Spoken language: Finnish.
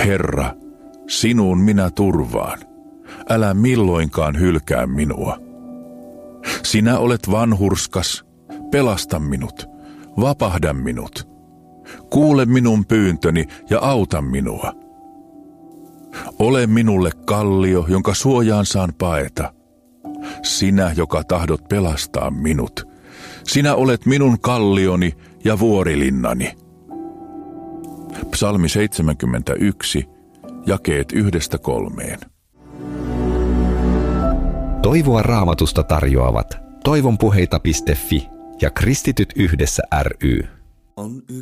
Herra, sinuun minä turvaan. Älä milloinkaan hylkää minua. Sinä olet vanhurskas, pelasta minut, vapahda minut. Kuule minun pyyntöni ja auta minua. Ole minulle kallio, jonka suojaan saan paeta. Sinä, joka tahdot pelastaa minut. Sinä olet minun kallioni ja vuorilinnani. Psalmi 71, jakeet 1-3. Toivoa Raamatusta tarjoavat toivonpuheita.fi ja Kristityt yhdessä ry. On